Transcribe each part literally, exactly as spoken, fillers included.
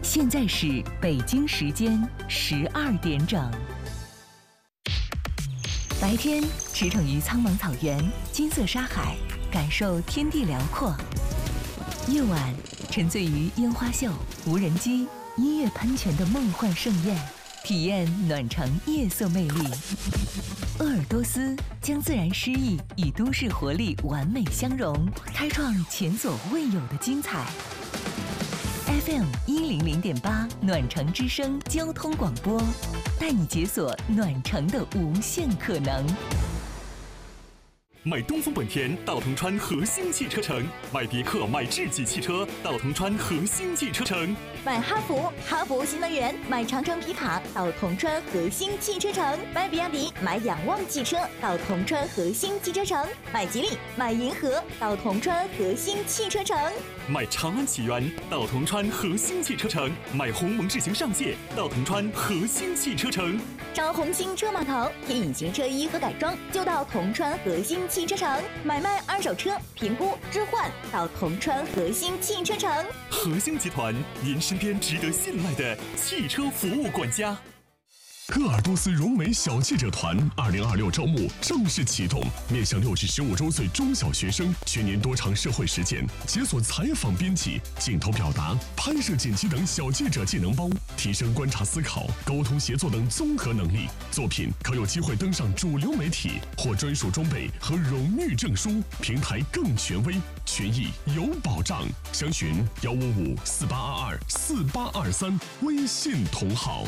现在是北京时间十二点整。白天驰骋于苍茫草原、金色沙海，感受天地辽阔；夜晚沉醉于烟花秀、无人机、音乐喷泉的梦幻盛宴，体验暖城夜色魅力。鄂尔多斯将自然诗意与都市活力完美相融，开创前所未有的精彩。F M 一零零点八暖城之声交通广播，带你解锁暖城的无限可能。 买东风本田到铜川和兴汽车城，买别克、买智己汽车到铜川和兴汽车城， 买哈弗、哈弗新能源、买长城皮卡到铜川和兴汽车城，买比亚迪、买仰望汽车到铜川和兴汽车城，买吉利、买银河到铜川和兴汽车城， 买长安启源到铜川和兴汽车城，买鸿蒙智行上界到铜川和兴汽车城。 找红星车码头贴隐形车衣和改装就到铜川和兴汽车城，买卖二手车评估置换到铜川和兴汽车城。 和兴集团，您身边值得信赖的汽车服务管家。 鄂尔多斯融美小记者团二零二六招募正式启动，面向六至十五周岁中小学生，全年多场社会实践，解锁采访编辑、镜头表达、拍摄剪辑等小记者技能包，提升观察思考、沟通协作等综合能力。作品可有机会登上主流媒体，获专属装备和荣誉证书，平台更权威，权益有保障。详询幺五五四八二二四八二三，微信同号。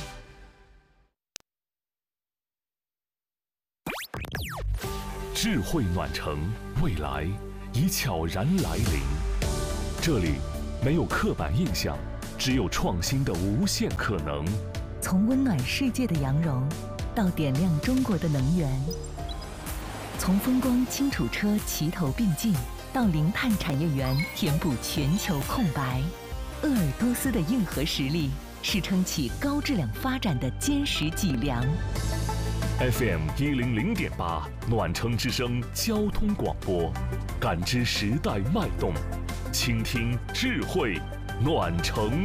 智慧暖城，未来已悄然来临。这里没有刻板印象，只有创新的无限可能。 从温暖世界的羊绒，到点亮中国的能源；从风光轻楚车齐头并进，到零碳产业园填补全球空白。鄂尔多斯的硬核实力，是撑起高质量发展的坚实脊梁。 F M 一零零点八暖城之声交通广播，感知时代脉动，倾听智慧暖城。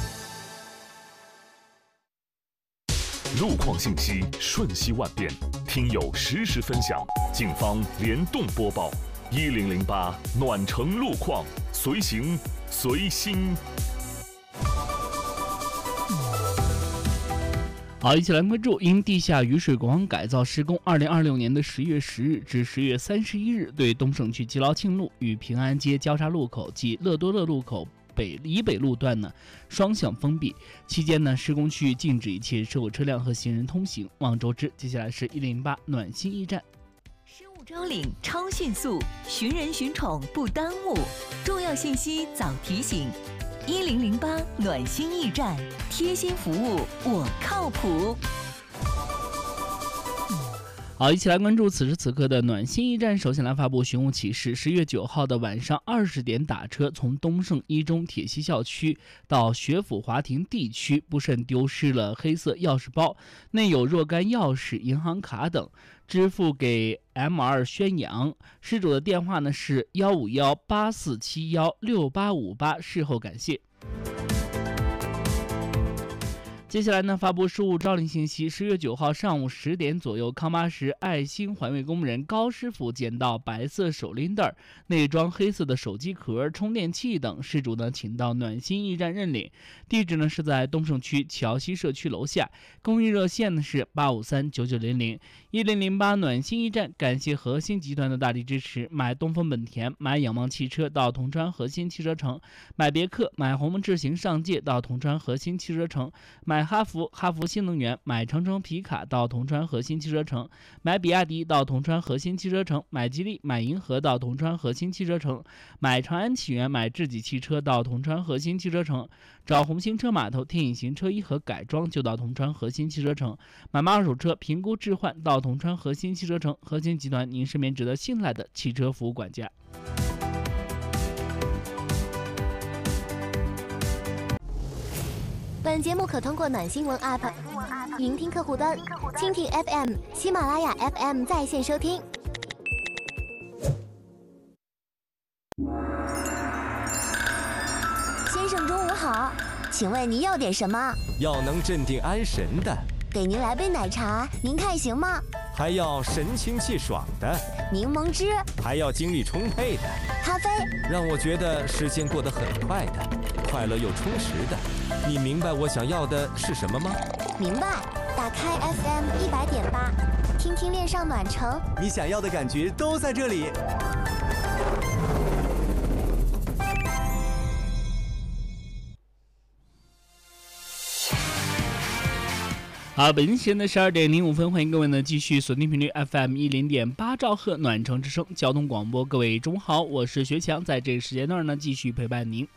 路况信息瞬息万变，听友实时分享，警方联动播报。一零零八暖城路况，随行随心。 好，一起来关注因地下雨水管网改造施工，二零二六年的十月十日至十月三十一日，对东胜区吉劳庆路与平安街交叉路口及乐多乐路口北以北路段呢双向封闭，期间呢施工区域禁止一切社会车辆和行人通行。望周知，接下来是一零八暖心驿站。 失物招领超迅速，寻人寻宠不耽误，重要信息早提醒。一零零八暖心驿站，贴心服务，我靠谱。 好，一起来关注此时此刻的暖心驿站。首先来发布寻物启事：十月九号的晚上二十点打车，从东胜一中铁西校区到学府华庭 D 区，不慎丢失了黑色钥匙包，内有若干钥匙、银行卡等，支付给 M 二 宣扬。失主的电话呢是幺五幺八四七幺六八五八，事后感谢。接下来呢，发布失物招领信息。十月九号上午十点左右，康巴什爱心环卫工人高师傅捡到白色手拎袋，内装黑色的手机壳、充电器等，失主呢请到暖心驿站认领。地址呢是在东胜区桥西社区楼下，公益热线呢是八五三九九零零。一零零八暖心驿站感谢和心集团的大力支持。买东风本田、买仰望汽车到铜川和心汽车城，买别克、买鸿蒙智行上界到铜川和心汽车城，买哈弗、哈弗新能源、买长城皮卡到铜川和心汽车城，买比亚迪到铜川和心汽车城，买吉利、买银河到铜川和心汽车城，买长安启源、买智己汽车到铜川和心汽车城，找红星车码头添隐形车衣和改装就到铜川和心汽车城，买卖二手车评估置换到铜川和心汽车城。和心集团，您身边值得信赖的汽车服务管家。 本节目可通过暖新闻 App、云听客户端、蜻蜓 F M、喜马拉雅 F M 在线收听。先生中午好， 请问您要点什么？ 要能镇定安神的。 给您来杯奶茶，您看行吗？ 还要神清气爽的。 柠檬汁。 还要精力充沛的。 咖啡。 让我觉得时间过得很快的，快乐又充实的。你明白我想要的是什么吗？ 明白。打开 F M 一百点八，听听恋上暖城。 你想要的感觉都在这里。 好，北京时间的十二点零五分，欢迎各位呢继续锁定频率 F M 一零点八兆赫暖城之声交通广播。各位中午好，我是学强，在这个时间段呢继续陪伴您。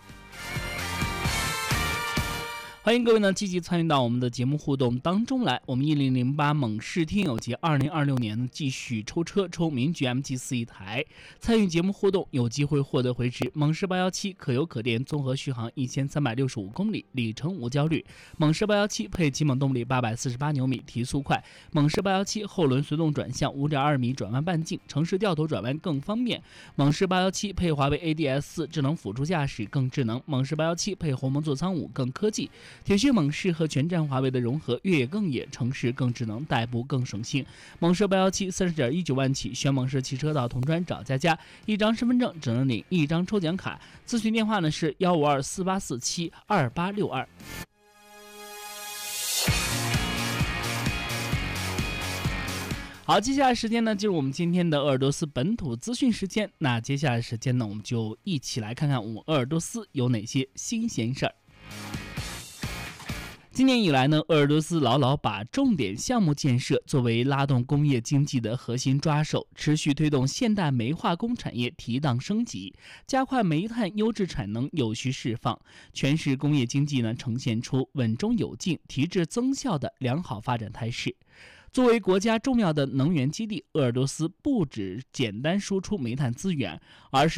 欢迎各位呢积极参与到我们的节目互动当中来。我们一零零八猛士听友节二零二六年呢继续抽车抽名爵 M G 四一台，参与节目互动有机会获得回执猛士八一七可油可电综合续航一千三百六十五公里，里程无焦虑。猛士八一七配极猛动力八百四十八牛米，提速快。猛士八一七后轮随动转向 五点二米转弯半径，城市掉头转弯更方便。猛士八一七配华为 A D S 四智能辅助驾驶更智能。猛士八一七配鸿蒙座舱五更科技。铁血猛士和全站华为的融合，越野更野，城市更智能，代步更省心。猛士八一七三十点一九万起，选猛士汽车到铜川找佳佳，一张身份证只能领一张抽奖卡。咨询电话呢是幺五二四八四七二八六二。好，接下来时间呢，进入我们今天的鄂尔多斯本土资讯时间。那接下来时间呢，我们就一起来看看我们鄂尔多斯有哪些新鲜事儿。今年以来呢，鄂尔多斯牢牢把重点项目建设作为拉动工业经济的核心抓手，持续推动现代煤化工产业提档升级，加快煤炭优质产能有序释放，全市工业经济呢呈现出稳中有进、提质增效的良好发展态势。作为国家重要的能源基地，鄂尔多斯不只简单输出煤炭资源，而是